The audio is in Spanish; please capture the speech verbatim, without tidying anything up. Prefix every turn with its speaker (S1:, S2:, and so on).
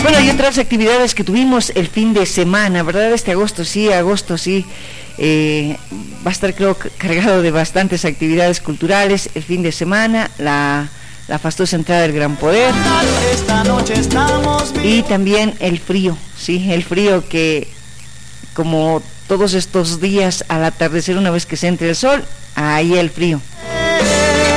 S1: Bueno, y otras actividades que tuvimos el fin de semana, ¿verdad? Este agosto sí, agosto sí, eh, va a estar creo cargado de bastantes actividades culturales el fin de semana, la, la fastuosa entrada del Gran Poder y también el frío, sí, el frío que como todos estos días al atardecer una vez que se entre el sol, ahí el frío.